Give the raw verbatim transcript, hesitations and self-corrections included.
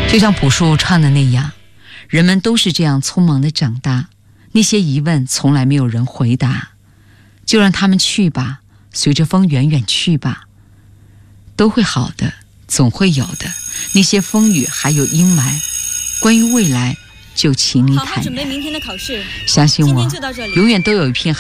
就像朴树唱的那样，人们都是这样匆忙的长大，那些疑问从来没有人回答，就让他们去吧，随着风远远去吧，都会好的，总会有的。那些风雨还有阴霾，关于未来就请你坦然。 好好准备明天的考试， 相信我，永远都有一片